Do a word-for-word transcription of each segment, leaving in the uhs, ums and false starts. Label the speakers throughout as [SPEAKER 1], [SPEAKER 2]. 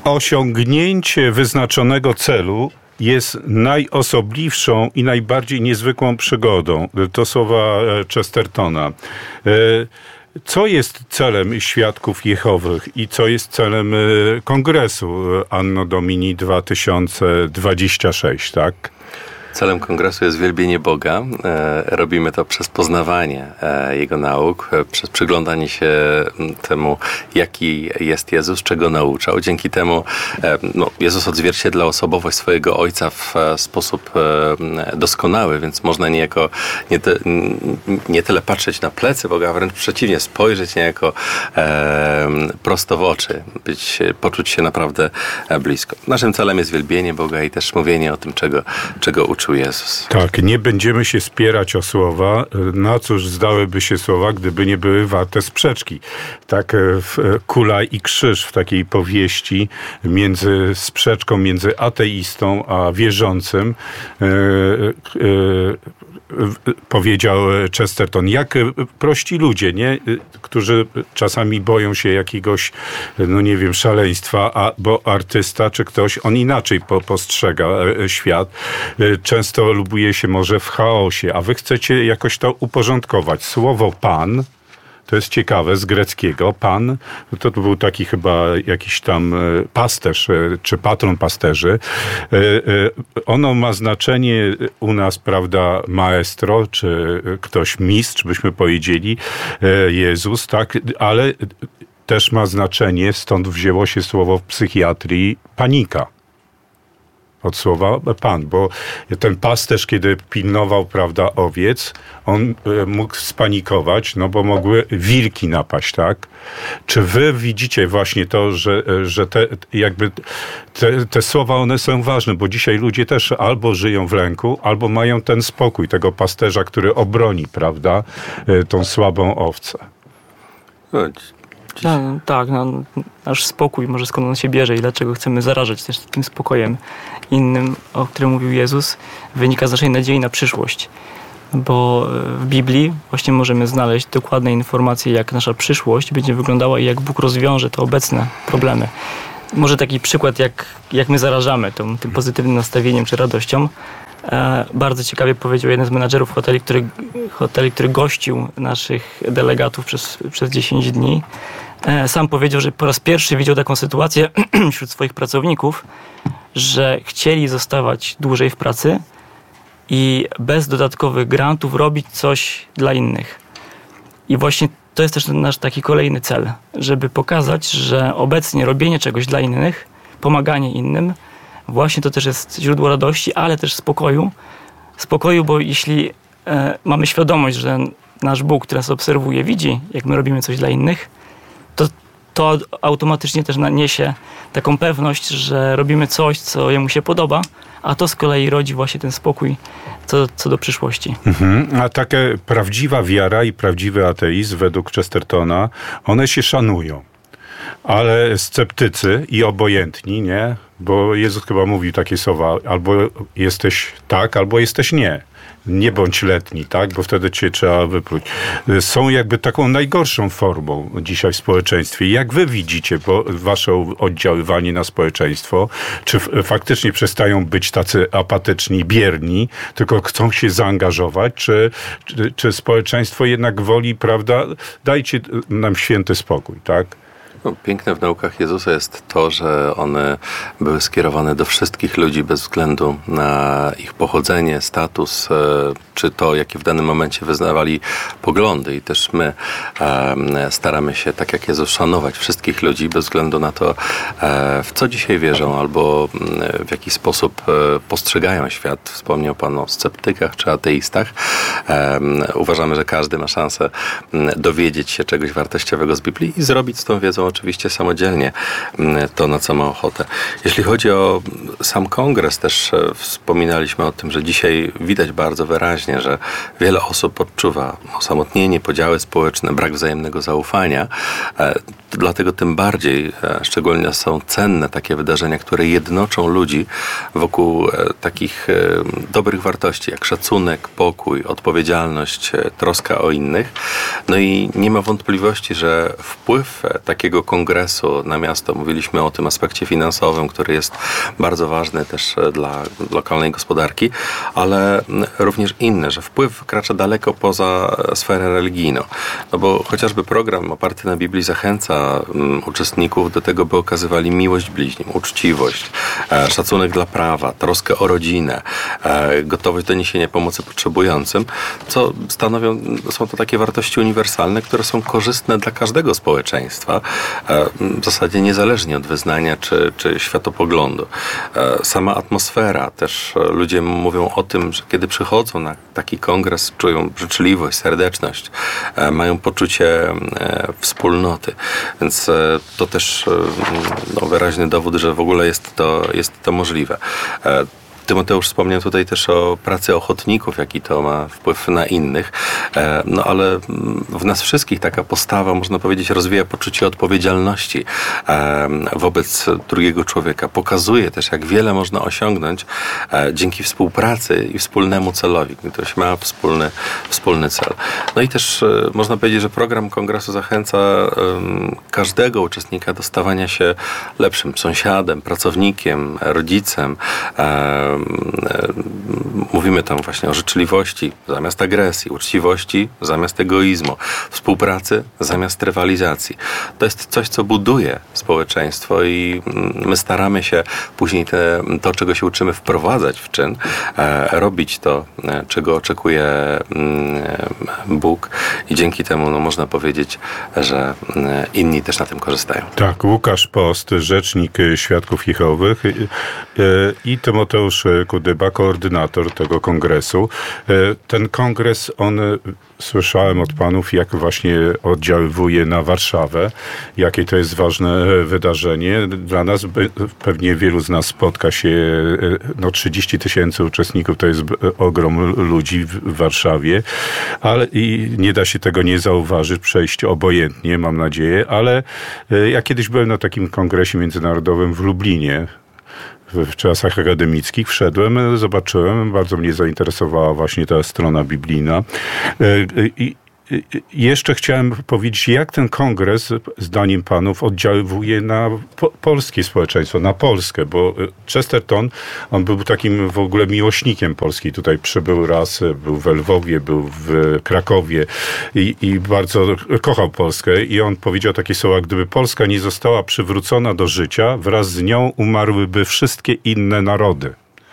[SPEAKER 1] Osiągnięcie wyznaczonego celu jest najosobliwszą i najbardziej niezwykłą przygodą. To słowa Chestertona. Co jest celem Świadków Jehowych i co jest celem kongresu Anno Domini dwa tysiące dwadzieścia sześć, tak?
[SPEAKER 2] Celem kongresu jest wielbienie Boga. E, robimy to przez poznawanie e, Jego nauk, e, przez przyglądanie się temu, jaki jest Jezus, czego nauczał. Dzięki temu e, no, Jezus odzwierciedla osobowość swojego Ojca w e, sposób e, doskonały, więc można niejako nie, te, nie tyle patrzeć na plecy Boga, a wręcz przeciwnie, spojrzeć niejako e, prosto w oczy, być, poczuć się naprawdę blisko. Naszym celem jest wielbienie Boga i też mówienie o tym, czego, czego uczył Jezus.
[SPEAKER 1] Tak, nie będziemy się spierać o słowa. Na cóż zdałyby się słowa, gdyby nie były warte sprzeczki. Tak, kula i krzyż w takiej powieści między sprzeczką między ateistą a wierzącym e, e, powiedział Chesterton, jak prości ludzie, nie? Którzy czasami boją się jakiegoś, no nie wiem, szaleństwa, a, bo artysta czy ktoś, on inaczej po, postrzega świat. Często lubuje się może w chaosie, a wy chcecie jakoś to uporządkować. Słowo Pan, to jest ciekawe, z greckiego. Pan, to był taki chyba jakiś tam pasterz, czy patron pasterzy. Ono ma znaczenie u nas, prawda, maestro, czy ktoś mistrz, byśmy powiedzieli, Jezus, tak, ale też ma znaczenie, stąd wzięło się słowo w psychiatrii panika. Od słowa Pan, bo ten pasterz, kiedy pilnował, prawda, owiec, on mógł spanikować, no bo mogły wilki napaść, tak? Czy wy widzicie właśnie to, że, że te, jakby te, te słowa, one są ważne, bo dzisiaj ludzie też albo żyją w lęku, albo mają ten spokój tego pasterza, który obroni, prawda, tą słabą owcę.
[SPEAKER 2] Chodź.
[SPEAKER 3] Tak, tak no, nasz spokój, może skąd on się bierze i dlaczego chcemy zarażać też tym spokojem innym, o którym mówił Jezus, wynika z naszej nadziei na przyszłość. Bo w Biblii właśnie możemy znaleźć dokładne informacje, jak nasza przyszłość będzie wyglądała i jak Bóg rozwiąże te obecne problemy. Może taki przykład, jak, jak my zarażamy tą, tym pozytywnym nastawieniem czy radością. E, bardzo ciekawie powiedział jeden z menadżerów hoteli, który, hoteli, który gościł naszych delegatów przez, przez dziesięć dni. E, sam powiedział, że po raz pierwszy widział taką sytuację wśród swoich pracowników, że chcieli zostawać dłużej w pracy i bez dodatkowych grantów robić coś dla innych. I właśnie to jest też nasz taki kolejny cel, żeby pokazać, że obecnie robienie czegoś dla innych, pomaganie innym, właśnie to też jest źródło radości, ale też spokoju. Spokoju, bo jeśli e, mamy świadomość, że nasz Bóg, który nas obserwuje, widzi, jak my robimy coś dla innych, to to automatycznie też naniesie taką pewność, że robimy coś, co Jemu się podoba, a to z kolei rodzi właśnie ten spokój co, co do przyszłości.
[SPEAKER 1] Mhm. A taka prawdziwa wiara i prawdziwy ateizm według Chestertona, one się szanują. Ale sceptycy i obojętni, nie? Bo Jezus chyba mówił takie słowa, albo jesteś tak, albo jesteś nie. Nie bądź letni, tak? Bo wtedy cię trzeba wypluć. Są jakby taką najgorszą formą dzisiaj w społeczeństwie. Jak wy widzicie bo wasze oddziaływanie na społeczeństwo? Czy faktycznie przestają być tacy apatyczni, bierni, tylko chcą się zaangażować? Czy, czy, czy społeczeństwo jednak woli, prawda? Dajcie nam święty spokój, tak?
[SPEAKER 2] No, piękne w naukach Jezusa jest to, że one były skierowane do wszystkich ludzi bez względu na ich pochodzenie, status, czy to, jakie w danym momencie wyznawali poglądy. I też my e, staramy się, tak jak Jezus, szanować wszystkich ludzi bez względu na to, e, w co dzisiaj wierzą albo w jaki sposób postrzegają świat. Wspomniał Pan o sceptykach czy ateistach. E, uważamy, że każdy ma szansę dowiedzieć się czegoś wartościowego z Biblii i zrobić z tą wiedzą oczywiście samodzielnie to, na co ma ochotę. Jeśli chodzi o sam kongres, też wspominaliśmy o tym, że dzisiaj widać bardzo wyraźnie, że wiele osób odczuwa osamotnienie, podziały społeczne, brak wzajemnego zaufania. Dlatego tym bardziej szczególnie są cenne takie wydarzenia, które jednoczą ludzi wokół takich dobrych wartości, jak szacunek, pokój, odpowiedzialność, troska o innych. No i nie ma wątpliwości, że wpływ takiego takiego kongresu na miasto. Mówiliśmy o tym aspekcie finansowym, który jest bardzo ważny też dla lokalnej gospodarki, ale również inny, że wpływ wykracza daleko poza sferę religijną. No bo chociażby program oparty na Biblii zachęca um, uczestników do tego, by okazywali miłość bliźnim, uczciwość, e, szacunek dla prawa, troskę o rodzinę, e, gotowość do niesienia pomocy potrzebującym, co stanowią, są to takie wartości uniwersalne, które są korzystne dla każdego społeczeństwa, e, w zasadzie niezależnie od wyznania czy, czy światopoglądu. E, sama atmosfera, też ludzie mówią o tym, że kiedy przychodzą na taki kongres, czują życzliwość, serdeczność, e, mają poczucie e, wspólnoty. Więc e, to też e, no, wyraźny dowód, że w ogóle jest to, jest to możliwe. E, Tymoteusz wspomniał tutaj też o pracy ochotników, jaki to ma wpływ na innych. No ale w nas wszystkich taka postawa, można powiedzieć, rozwija poczucie odpowiedzialności wobec drugiego człowieka. Pokazuje też, jak wiele można osiągnąć dzięki współpracy i wspólnemu celowi. Ktoś ma wspólny, wspólny cel. No i też można powiedzieć, że program kongresu zachęca każdego uczestnika do stawania się lepszym sąsiadem, pracownikiem, rodzicem. Mówimy tam właśnie o życzliwości zamiast agresji, uczciwości zamiast egoizmu, współpracy zamiast rywalizacji. To jest coś, co buduje społeczeństwo i my staramy się później te, to, czego się uczymy, wprowadzać w czyn, e, robić to, e, czego oczekuje e, Bóg i dzięki temu no, można powiedzieć, że e, inni też na tym korzystają.
[SPEAKER 1] Tak, Łukasz Post, rzecznik Świadków Jehowych e, i Tymoteusz Kudyba, koordynator tego kongresu. Ten kongres, on, słyszałem od panów, jak właśnie oddziaływuje na Warszawę, jakie to jest ważne wydarzenie. Dla nas, pewnie wielu z nas spotka się, no trzydzieści tysięcy uczestników, to jest ogrom ludzi w Warszawie, ale i nie da się tego nie zauważyć, przejść obojętnie, mam nadzieję, ale ja kiedyś byłem na takim kongresie międzynarodowym w Lublinie, w czasach akademickich. Wszedłem, zobaczyłem, bardzo mnie zainteresowała właśnie ta strona biblijna. I jeszcze chciałem powiedzieć, jak ten kongres, zdaniem panów, oddziaływuje na po- polskie społeczeństwo, na Polskę, bo Chesterton, on był takim w ogóle miłośnikiem Polski. Tutaj przybył raz, był w Lwowie, był w Krakowie i, i bardzo kochał Polskę i on powiedział takie słowa: gdyby Polska nie została przywrócona do życia, wraz z nią umarłyby wszystkie inne narody.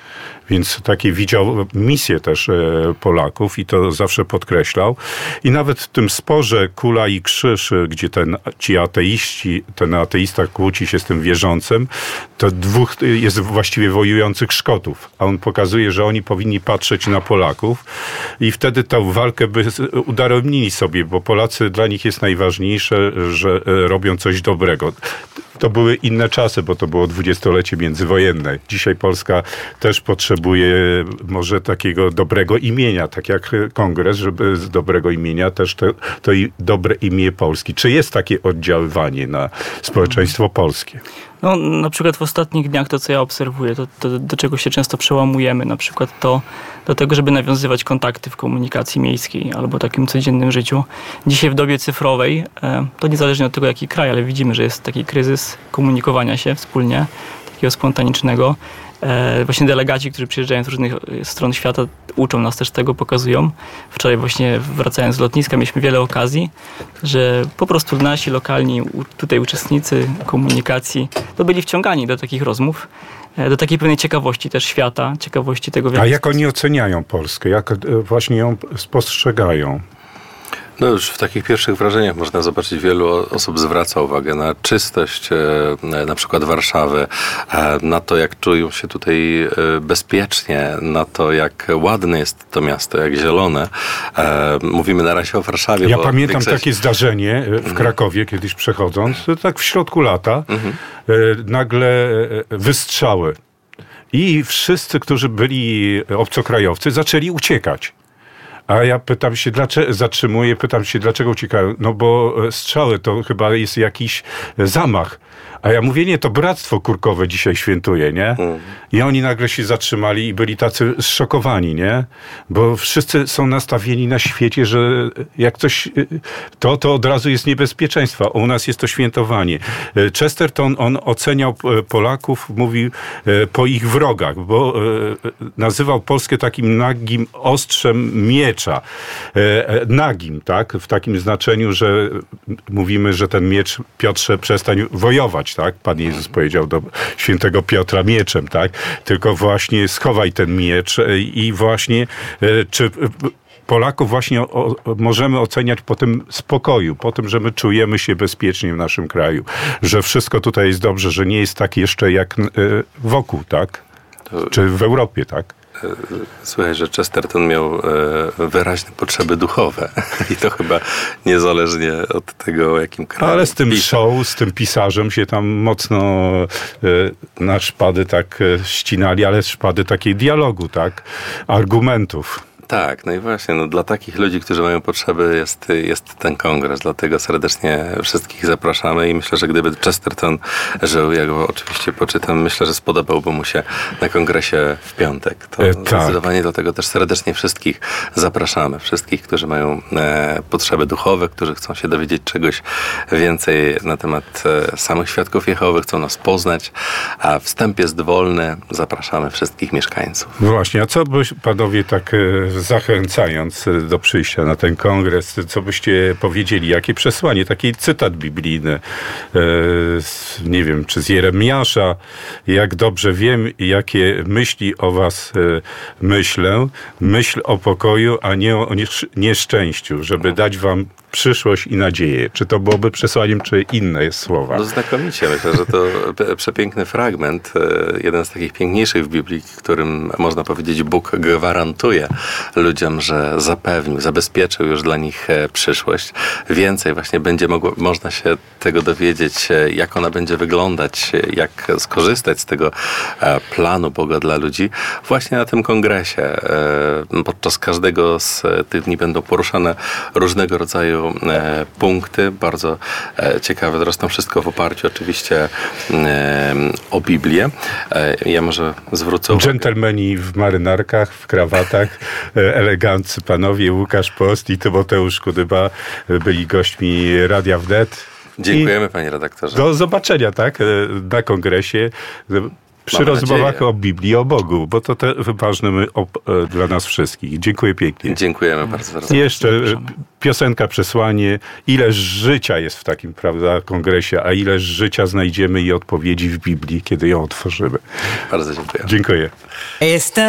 [SPEAKER 1] Więc takie widział misję też Polaków i to zawsze podkreślał. I nawet w tym sporze Kula i Krzyż, gdzie ten, ci ateiści, ten ateista kłóci się z tym wierzącym, to dwóch jest właściwie wojujących Szkotów. A on pokazuje, że oni powinni patrzeć na Polaków i wtedy tę walkę by udaremnili sobie, bo Polacy, dla nich jest najważniejsze, że robią coś dobrego. To były inne czasy, bo to było dwudziestolecie międzywojenne. Dzisiaj Polska też potrzebuje może takiego dobrego imienia, tak jak kongres, żeby z dobrego imienia też to, to i dobre imię Polski. Czy jest takie oddziaływanie na społeczeństwo polskie?
[SPEAKER 3] No, na przykład w ostatnich dniach to, co ja obserwuję, to, to do czego się często przełamujemy, na przykład to do tego, żeby nawiązywać kontakty w komunikacji miejskiej albo takim codziennym życiu. Dzisiaj w dobie cyfrowej, to niezależnie od tego, jaki kraj, ale widzimy, że jest taki kryzys komunikowania się wspólnie, takiego spontanicznego. Właśnie delegaci, którzy przyjeżdżają z różnych stron świata, uczą nas też tego, pokazują. Wczoraj właśnie wracając z lotniska mieliśmy wiele okazji, że po prostu nasi lokalni tutaj uczestnicy komunikacji to byli wciągani do takich rozmów, do takiej pewnej ciekawości też świata, ciekawości tego, w jaki
[SPEAKER 1] A jak
[SPEAKER 3] sposób...
[SPEAKER 1] oni oceniają Polskę? Jak właśnie ją spostrzegają?
[SPEAKER 2] No już w takich pierwszych wrażeniach można zobaczyć, wielu osób zwraca uwagę na czystość na przykład Warszawy, na to, jak czują się tutaj bezpiecznie, na to, jak ładne jest to miasto, jak zielone. Mówimy na razie o Warszawie.
[SPEAKER 1] Ja
[SPEAKER 2] bo
[SPEAKER 1] pamiętam
[SPEAKER 2] większość...
[SPEAKER 1] takie zdarzenie w Krakowie, kiedyś przechodząc, tak w środku lata, mhm. nagle wystrzały. I wszyscy, którzy byli obcokrajowcy, zaczęli uciekać. A ja pytam się, dlaczego, zatrzymuję, pytam się, dlaczego uciekają. No bo strzały to chyba jest jakiś zamach. A ja mówię, nie, to Bractwo Kurkowe dzisiaj świętuje, nie?
[SPEAKER 2] Mm.
[SPEAKER 1] I oni nagle się zatrzymali i byli tacy zszokowani, nie? Bo wszyscy są nastawieni na świecie, że jak coś, to, to od razu jest niebezpieczeństwo. U nas jest to świętowanie. Chesterton, on oceniał Polaków, mówił po ich wrogach, bo nazywał Polskę takim nagim ostrzem miecza. Nagim, tak? W takim znaczeniu, że mówimy, że ten miecz, Piotrze, przestań wojować, tak? Pan Jezus powiedział do świętego Piotra mieczem, tak? Tylko właśnie schowaj ten miecz i właśnie czy Polaków właśnie o, o, możemy oceniać po tym spokoju, po tym, że my czujemy się bezpiecznie w naszym kraju, że wszystko tutaj jest dobrze, że nie jest tak jeszcze jak wokół, tak? Czy w Europie, tak?
[SPEAKER 2] Słuchaj, że Chesterton miał wyraźne potrzeby duchowe i to chyba niezależnie od tego, o jakim kraju.
[SPEAKER 1] Ale z tym
[SPEAKER 2] pisze.
[SPEAKER 1] show, z tym pisarzem się tam mocno na szpady tak ścinali, ale szpady takiej dialogu, tak? Argumentów.
[SPEAKER 2] Tak, no i właśnie, no dla takich ludzi, którzy mają potrzeby, jest, jest ten kongres, dlatego serdecznie wszystkich zapraszamy i myślę, że gdyby Chesterton żył, ja go oczywiście poczytam, myślę, że spodobałby mu się na kongresie w piątek. To
[SPEAKER 1] e, tak.
[SPEAKER 2] Zdecydowanie dlatego też serdecznie wszystkich zapraszamy, wszystkich, którzy mają e, potrzeby duchowe, którzy chcą się dowiedzieć czegoś więcej na temat e, samych Świadków Jehowy, chcą nas poznać, a wstęp jest wolny, zapraszamy wszystkich mieszkańców.
[SPEAKER 1] No właśnie, a co byś panowie tak e, zachęcając do przyjścia na ten kongres, co byście powiedzieli, jakie przesłanie, taki cytat biblijny, e, z, nie wiem, czy z Jeremiasza, jak dobrze wiem, jakie myśli o was e, myślę, myśl o pokoju, a nie o nieszczęściu, żeby dać wam przyszłość i nadzieję. Czy to byłoby przesłaniem, czy inne słowa?
[SPEAKER 2] No znakomicie. Myślę, że to przepiękny fragment, jeden z takich piękniejszych w Biblii, którym można powiedzieć Bóg gwarantuje ludziom, że zapewnił, zabezpieczył już dla nich przyszłość. Więcej właśnie będzie mogło, można się tego dowiedzieć, jak ona będzie wyglądać, jak skorzystać z tego planu Boga dla ludzi. Właśnie na tym kongresie. Podczas każdego z tych dni będą poruszane różnego rodzaju punkty, bardzo ciekawe. Zresztą wszystko w oparciu oczywiście o Biblię. Ja może zwrócę uwagę.
[SPEAKER 1] Dżentelmeni w marynarkach, w krawatach, eleganccy panowie, Łukasz Post i Tymoteusz Kudyba byli gośćmi Radia Wnet.
[SPEAKER 2] Dziękujemy, panie redaktorze.
[SPEAKER 1] Do zobaczenia, tak, na kongresie. Przy
[SPEAKER 2] Mamy
[SPEAKER 1] rozmowach
[SPEAKER 2] nadzieję.
[SPEAKER 1] o Biblii, o Bogu, bo to te ważne my, o, dla nas wszystkich. Dziękuję pięknie.
[SPEAKER 2] Dziękujemy bardzo, bardzo.
[SPEAKER 1] I jeszcze piosenka, przesłanie. Ileż życia jest w takim, prawda, kongresie, a ileż życia znajdziemy i odpowiedzi w Biblii, kiedy ją otworzymy.
[SPEAKER 2] Bardzo dziękuję.
[SPEAKER 1] Dziękuję.